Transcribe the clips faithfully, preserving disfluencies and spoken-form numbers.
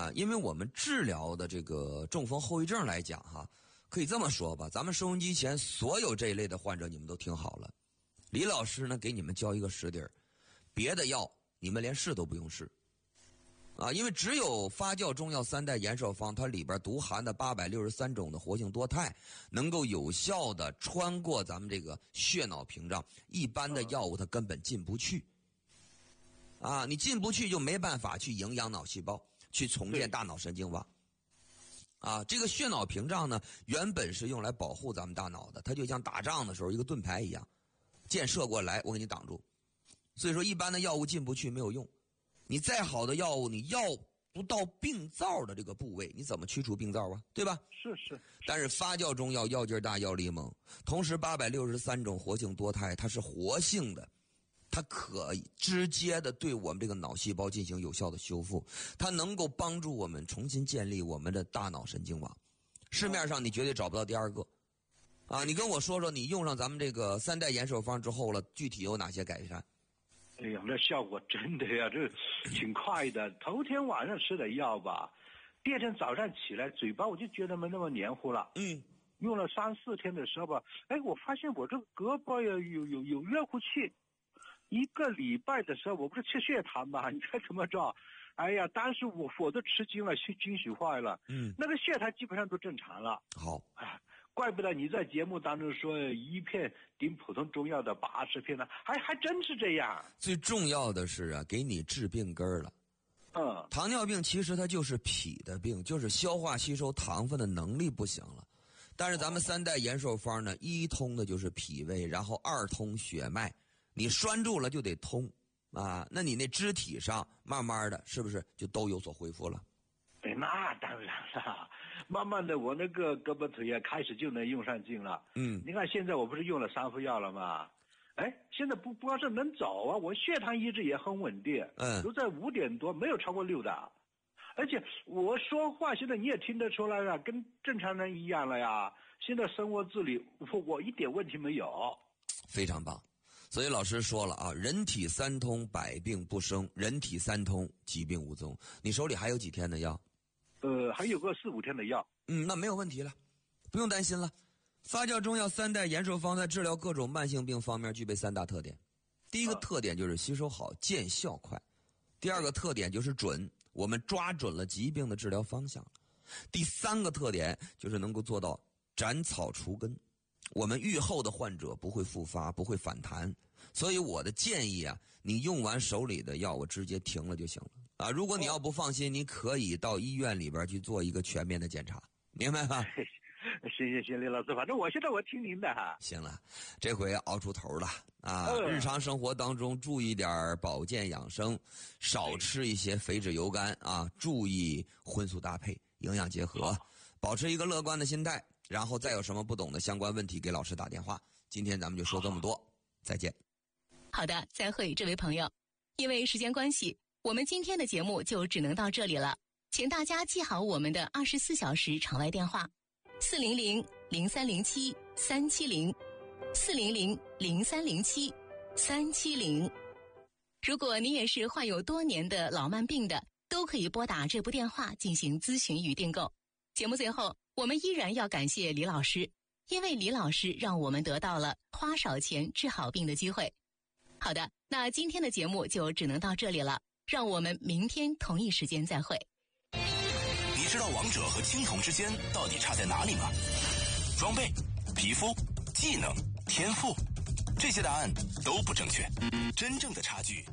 啊，因为我们治疗的这个中风后遗症来讲哈，可以这么说吧，咱们收音机前所有这一类的患者你们都听好了，李老师呢给你们教一个实底儿，别的药你们连试都不用试啊，因为只有发酵中药三代延寿方，它里边独含的八百六十三种的活性多肽，能够有效的穿过咱们这个血脑屏障，一般的药物它根本进不去。啊，你进不去就没办法去营养脑细胞，去重建大脑神经网。啊，这个血脑屏障呢，原本是用来保护咱们大脑的，它就像打仗的时候一个盾牌一样，箭射过来我给你挡住。所以说一般的药物进不去没有用，你再好的药物，你药不到病灶的这个部位，你怎么驱除病灶啊？对吧？ 是是。 但是发酵中药药劲大，药力猛，同时八百六十三种活性多肽，它是活性的。它可以直接的对我们这个脑细胞进行有效的修复，它能够帮助我们重新建立我们的大脑神经网。市面上你绝对找不到第二个。啊，你跟我说说，你用上咱们这个三代延寿方之后了，具体有哪些改善？ 哎呀，那效果真的呀，这挺快的。头天晚上吃的药吧，第二天早上起来，嘴巴我就觉得没那么黏糊了。 嗯。 用了三四天的时候吧，哎，我发现我这个胳膊呀有有有热乎气。一个礼拜的时候，我不是吃血糖嘛？你猜怎么着？哎呀，当时我我都吃惊了，惊喜坏了。嗯，那个血糖基本上都正常了。 好， 啊，怪不得你在节目当中说一片顶普通中药的八十片呢，还还真是这样。 最重要的是啊，给你治病根儿了。 嗯， 糖尿病其实它就是脾的病，就是消化吸收糖分的能力不行了。但是咱们三代延寿方呢，一通的就是脾胃，然后二通血脉。你拴住了就得通啊，那你那肢体上慢慢的是不是就都有所恢复了？ 哎，那当然了，慢慢的我那个胳膊腿也开始就能用上劲了。嗯，你看现在我不是用了三副药了吗？哎，现在不不光是能走啊，我血糖一直也很稳定，嗯，都在五点多，没有超过六的。而且我说话现在你也听得出来了，跟正常人一样了呀。现在生活自理，我我一点问题没有。 非常棒。所以老师说了啊，人体三通，百病不生；人体三通，疾病无踪。你手里还有几天的药？ 呃，还有个四五天的药。 嗯，那没有问题了，不用担心了。发酵中药三代延寿方在治疗各种慢性病方面具备三大特点。第一个特点就是吸收好，见效快；第二个特点就是准，我们抓准了疾病的治疗方向；第三个特点就是能够做到斩草除根。我们愈后的患者不会复发，不会反弹，所以我的建议啊，你用完手里的药，我直接停了就行了啊。如果你要不放心，你可以到医院里边去做一个全面的检查，明白吗？ 行行行，李老师，反正我现在我听您的哈。 行了，这回熬出头了啊！嗯、日常生活当中注意点保健养生，少吃一些肥脂油干啊，注意荤素搭配，营养结合，保持一个乐观的心态。然后再有什么不懂的相关问题给老师打电话。今天咱们就说这么多，再见。 好的，再会这位朋友。因为时间关系，我们今天的节目就只能到这里了。请大家记好我们的二十四小时场外电话：四零零零三零七三七零，四零零零三零七三七零。如果你也是患有多年的老慢病的，都可以拨打这部电话进行咨询与订购。节目最后，我们依然要感谢李老师，因为李老师让我们得到了花少钱治好病的机会。好的，那今天的节目就只能到这里了，让我们明天同一时间再会。 你知道王者和青铜之间到底差在哪里吗？装备、皮肤、技能、天赋，这些答案都不正确。真正的差距。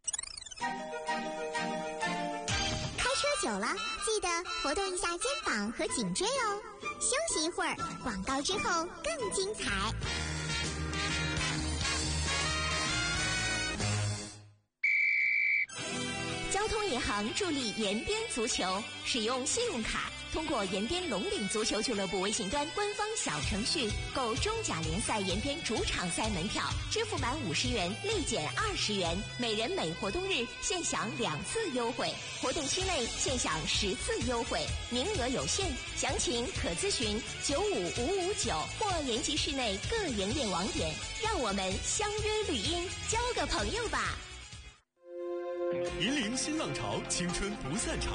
开车久了，记得活动一下肩膀和颈椎哦。休息一会儿，广告之后更精彩。交通银行助力延边足球，使用信用卡通过延边龙岭足球俱乐部微信端官方小程序购中甲联赛延边主场赛门票，支付满五十元立减二十元，每人每活动日现享两次优惠，活动期内现享十次优惠，名额有限，详情可咨询九五五五九或延吉市内各营业网点。让我们相约绿荫，交个朋友吧。 引领新浪潮，青春不散场。